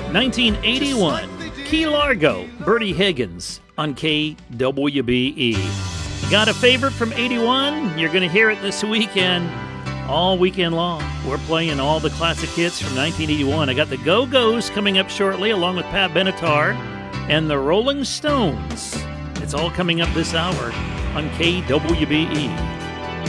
1981, Key Largo, Bertie Higgins on KWBE. Got a favorite from 81? You're going to hear it this weekend, all weekend long. We're playing all the classic hits from 1981. I got the Go-Go's coming up shortly, along with Pat Benatar and the Rolling Stones. It's all coming up this hour on KWBE.